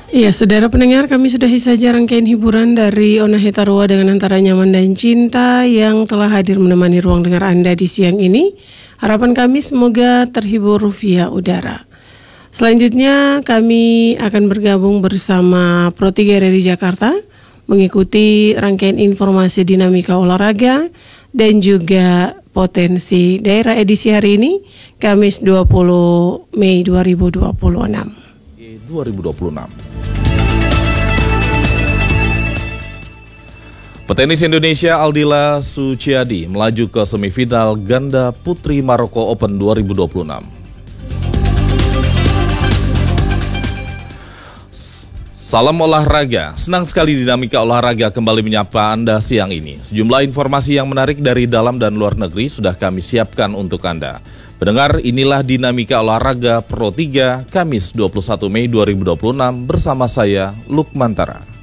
Iya, saudara pendengar, kami sudahi saja rangkaian hiburan dari Ona Hetarua dengan Antara Nyaman dan Cinta yang telah hadir menemani ruang dengar Anda di siang ini. Harapan kami semoga terhibur via udara. Selanjutnya kami akan bergabung bersama Pro 3 dari Jakarta mengikuti rangkaian informasi dinamika olahraga dan juga potensi daerah edisi hari ini, Kamis 20 Mei 2026. Petenis Indonesia Aldila Suciadi melaju ke semifinal ganda putri Maroko Open 2026. Salam olahraga, senang sekali dinamika olahraga kembali menyapa Anda siang ini. Sejumlah informasi yang menarik dari dalam dan luar negeri sudah kami siapkan untuk Anda. Pendengar, inilah dinamika olahraga Pro 3 Kamis 21 Mei 2026 bersama saya, Lukmantara.